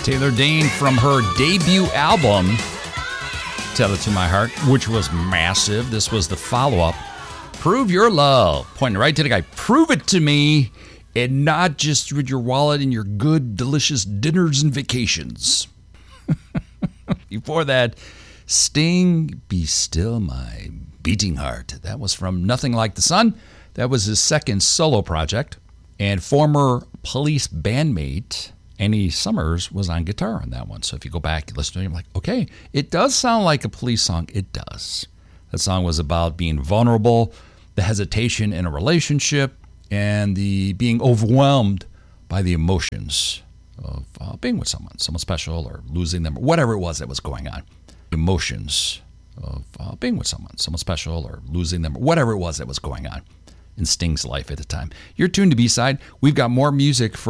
Taylor Dayne from her debut album, Tell It to My Heart, which was massive. This was the follow-up, Prove Your Love. Pointing right to the guy. Prove it to me, and not just with your wallet and your good, delicious dinners and vacations. Before that, Sting, Be Still My Beating Heart. That was from Nothing Like the Sun. That was his second solo project. And former Police bandmate Annie Summers was on guitar on that one. So if you go back and listen to it, you're like, okay, it does sound like a Police song. It does. That song was about being vulnerable, the hesitation in a relationship, and the being overwhelmed by the emotions of being with someone special, or losing them, or whatever it was that was going on. Emotions of being with someone special, or losing them, or whatever it was that was going on in Sting's life at the time. You're tuned to B-Side. We've got more music from